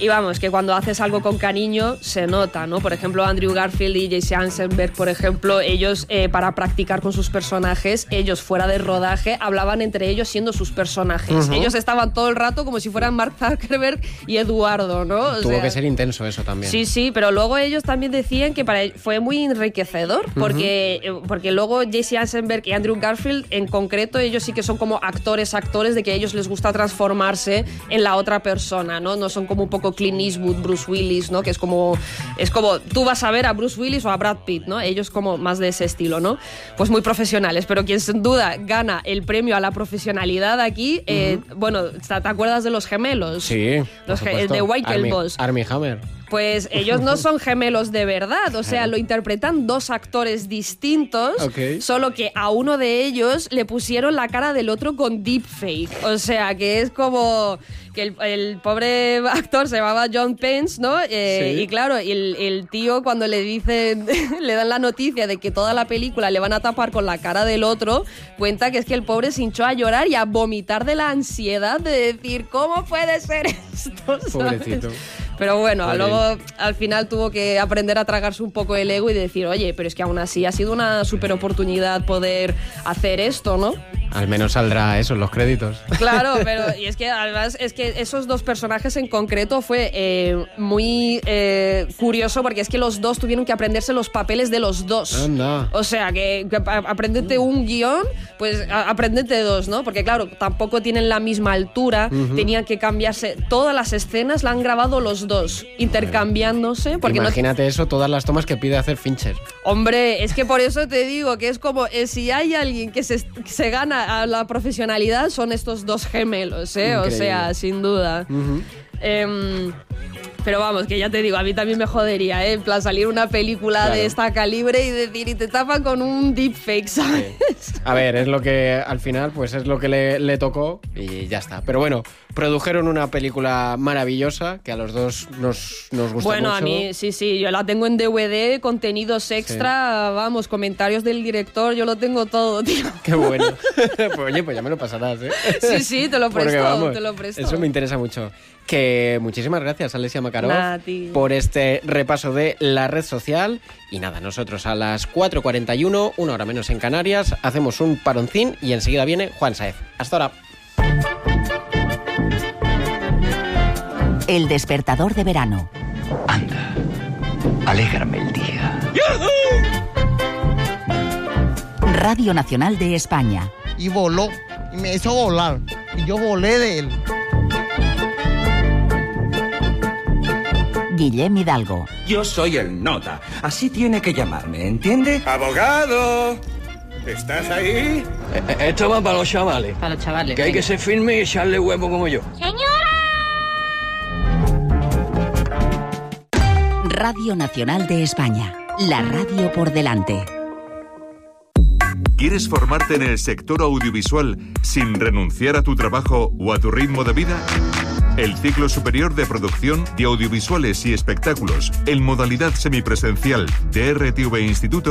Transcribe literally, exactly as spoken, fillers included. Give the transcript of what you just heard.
Y vamos, que cuando haces algo con cariño se nota, ¿no? Por ejemplo, Andrew Garfield y Jesse Eisenberg, por ejemplo, ellos eh, para practicar con sus personajes, ellos fuera de rodaje hablaban entre ellos siendo sus personajes. Uh-huh. Ellos estaban todo el rato como si fueran Mark Zuckerberg y Eduardo, ¿no? O Tuvo sea, que ser intenso eso también. Sí, sí, pero luego ellos también decían que para fue muy enriquecedor, porque, uh-huh. porque luego Jesse Eisenberg y Andrew Garfield, en concreto, ellos sí que son como actores, actores de que a ellos les gusta transformarse en la otra persona, ¿no? No son como un poco Clint Eastwood, Bruce Willis, ¿no? Que es como, es como tú vas a ver a Bruce Willis o a Brad Pitt, ¿no? Ellos como más de ese estilo, ¿no? Pues muy profesionales, pero quien sin duda gana el premio a la profesionalidad aquí, uh-huh. eh, bueno, ¿te acuerdas de los gemelos? Sí, los ge- de Winklevoss. Armie Hammer. Pues ellos no son gemelos de verdad, o sea, lo interpretan dos actores distintos, okay. Solo que a uno de ellos le pusieron la cara del otro con deepfake, o sea, que es como que el, el pobre actor se llamaba John Pence, ¿no? Eh, sí. Y claro, el, el tío cuando le dicen, le dan la noticia de que toda la película le van a tapar con la cara del otro, cuenta que es que el pobre se hinchó a llorar y a vomitar de la ansiedad de decir, ¿cómo puede ser esto? ¿Sabes? Pobrecito. Pero bueno, Vale. luego al final tuvo que aprender a tragarse un poco el ego y decir, oye, pero es que aún así ha sido una súper oportunidad poder hacer esto, ¿no? Al menos saldrá eso en los créditos. Claro, pero y es que además es que esos dos personajes en concreto fue eh, muy eh, curioso porque es que los dos tuvieron que aprenderse los papeles de los dos. Anda. O sea, que, que aprendete un guión, pues a, aprendete dos, ¿no? Porque claro, tampoco tienen la misma altura, uh-huh. tenían que cambiarse. Todas las escenas la han grabado los dos, intercambiándose. Porque Imagínate no... eso, todas las tomas que pide hacer Fincher. Hombre, es que por eso te digo que es como, eh, si hay alguien que se, que se gana a la profesionalidad, son estos dos gemelos, ¿eh? Increíble. O sea, sin duda. Uh-huh. Eh, pero vamos, que ya te digo, a mí también me jodería, ¿eh? En plan, salir una película claro. de esta calibre y decir, y te tapan con un deepfake, ¿sabes? Sí. A ver, es lo que, al final, pues es lo que le, le tocó y ya está. Pero bueno, produjeron una película maravillosa que a los dos nos, nos gustó bueno, mucho. Bueno, a mí, sí, sí, yo la tengo en D V D, contenidos extra, sí. vamos, comentarios del director, yo lo tengo todo, tío. Qué bueno. Pues oye, pues ya me lo pasarás, ¿eh? Sí, sí, te lo presto, Porque, vamos, te lo presto. Eso me interesa mucho. Que muchísimas gracias, Alessia Makarov, Nada, por este repaso de la red social. Y nada, nosotros a las cuatro cuarenta y uno, una hora menos en Canarias, hacemos un paroncín y enseguida viene Juan Saez. Hasta ahora. El despertador de verano. Anda, alégrame el día. Radio Nacional de España. Y voló, y me hizo volar, y yo volé de él. Guillem Hidalgo. Yo soy el nota, así tiene que llamarme, ¿entiende? ¡Abogado! ¿Estás ahí? Eh, esto va para los chavales. Para los chavales. Que hay que ser firme y echarle huevo como yo. ¡Señora! Radio Nacional de España. La radio por delante. ¿Quieres formarte en el sector audiovisual sin renunciar a tu trabajo o a tu ritmo de vida? El ciclo superior de producción de audiovisuales y espectáculos en modalidad semipresencial de R T V Instituto